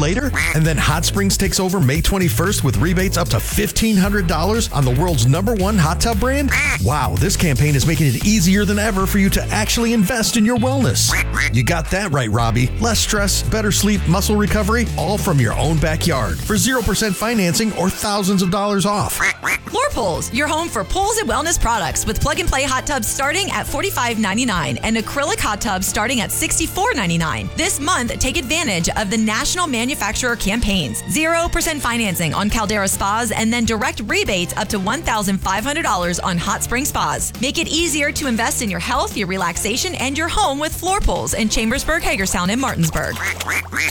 later? And then Hot Springs takes over May 21st with rebates up to $1,500 on the world's #1 hot tub brand? Wow, this campaign is making it easier than ever for you to actually invest in your wellness. You got that right, Robbie. Less stress, better sleep, muscle recovery, all from your own backyard for 0% financing or thousands of dollars off. Floor Pools, your home for pools and wellness products with plug-and-play hot tubs starting at $45.99 and acrylic hot tubs starting at $64.99. This month, take advantage of the national manufacturer campaigns. 0% financing on Caldera Spas and then direct rebates up to $1,500 on Hot Spring Spas. Make it easier to invest in your health, your relaxation, and your home with Floor Pools in Chambersburg, Hagerstown, and Martinsburg.